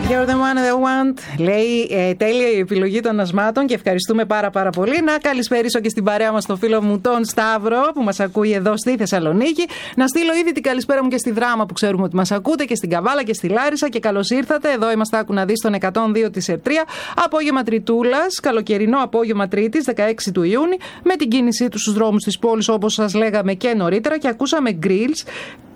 You're the one that want. Λέει τέλεια η επιλογή των ασμάτων και ευχαριστούμε πάρα πολύ. Να καλησπέρισω και στην παρέα μας τον φίλο μου τον Σταύρο που μας ακούει εδώ στη Θεσσαλονίκη. Να στείλω ήδη την καλησπέρα μου και στη Δράμα που ξέρουμε ότι μας ακούτε, και στην Καβάλα και στη Λάρισα, και καλώς ήρθατε. Εδώ είμαστε, άκου να δεις, στον 102 της Ερτρία. Απόγευμα Τριτούλας, καλοκαιρινό απόγευμα Τρίτης, 16 του Ιούνιου, με την κίνησή του στους δρόμους της πόλης όπως σας λέγαμε και νωρίτερα, και ακούσαμε grills.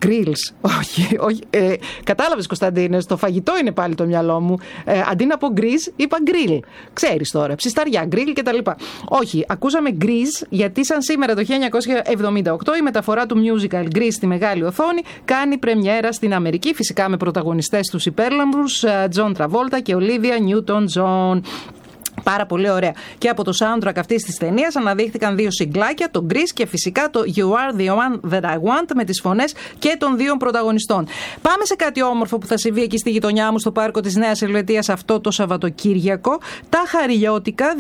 Όχι. Κατάλαβες, Κωνσταντίνε, το φαγητό είναι πάλι το μυαλό μου. Αντί να πω γκρίζ, είπα γκριλ. Ξέρεις τώρα, ψισταριά, γκριλ κτλ. Όχι, ακούσαμε γκρίζ γιατί σαν σήμερα το 1978 η μεταφορά του musical γκρίζ στη μεγάλη οθόνη κάνει πρεμιέρα στην Αμερική, φυσικά με πρωταγωνιστές τους υπέρλαμπρους Τζον Τραβόλτα και Ολίβια Νιούτον Τζον. Πάρα πολύ ωραία. Και από το soundtrack αυτής της ταινίας αναδείχθηκαν δύο συγκλάκια, το Grease και φυσικά το You Are the One That I Want, με τις φωνές και των δύο πρωταγωνιστών. Πάμε σε κάτι όμορφο που θα συμβεί εκεί στη γειτονιά μου, στο πάρκο της Νέας Ελβετίας, αυτό το Σαββατοκύριακο. Τα Χαριλιώτικα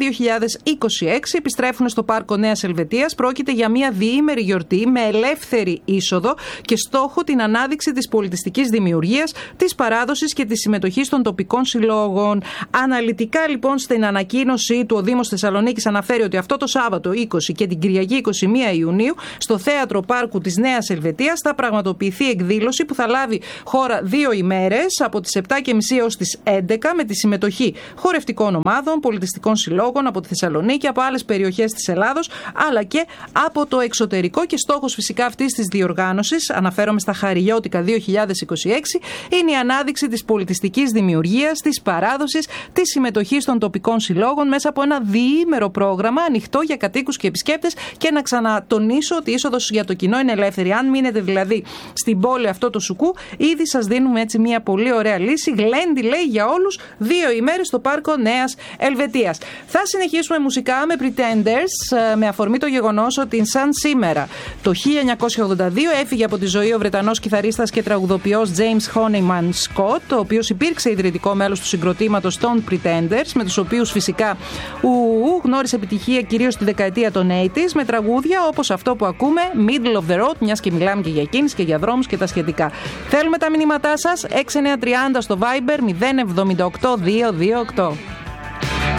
2026 επιστρέφουν στο πάρκο Νέας Ελβετίας. Πρόκειται για μια διήμερη γιορτή με ελεύθερη είσοδο και στόχο την ανάδειξη της πολιτιστικής δημιουργίας, της παράδοσης και της συμμετοχής των τοπικών συλλόγων. Αναλυτικά λοιπόν στην ανακοίνωση του ο Δήμος Θεσσαλονίκης αναφέρει ότι αυτό το Σάββατο 20 και την Κυριακή 21 Ιουνίου στο Θέατρο Πάρκου της Νέας Ελβετίας θα πραγματοποιηθεί εκδήλωση που θα λάβει χώρα 2 ημέρες από τις 7.30 έως τις 11 με τη συμμετοχή χορευτικών ομάδων, πολιτιστικών συλλόγων από τη Θεσσαλονίκη, από άλλες περιοχές της Ελλάδος αλλά και από το εξωτερικό, και στόχος φυσικά αυτής της διοργάνωσης, αναφέρομαι στα Χαριλιώτικα 2026, είναι η ανάδειξη της πολιτιστικής δημιουργίας, της παράδοσης, της συμμετοχής των τοπικών συλλόγων μέσα από ένα διήμερο πρόγραμμα ανοιχτό για κατοίκους και επισκέπτες. Και να ξανατονίσω ότι η είσοδος για το κοινό είναι ελεύθερη. Αν μείνετε δηλαδή στην πόλη αυτό το Σουκού, ήδη σας δίνουμε έτσι μια πολύ ωραία λύση. Γλέντι λέει για όλους, 2 ημέρες στο πάρκο Νέας Ελβετίας. Θα συνεχίσουμε μουσικά με Pretenders, με αφορμή το γεγονός ότι σαν σήμερα το 1982 έφυγε από τη ζωή ο Βρετανός κιθαρίστας και τραγουδοποιός James Honeyman Scott, ο οποίος υπήρξε ιδρυτικό μέλος του συγκροτήματος των Pretenders, με τους οποίους φυσικά γνώρισε επιτυχία κυρίως στη δεκαετία των 80s με τραγούδια όπως αυτό που ακούμε, Middle of the Road, μιας και μιλάμε και για κίνηση και για δρόμους και τα σχετικά. Θέλουμε τα μηνύματά σας, 6930 στο Viber 078 228.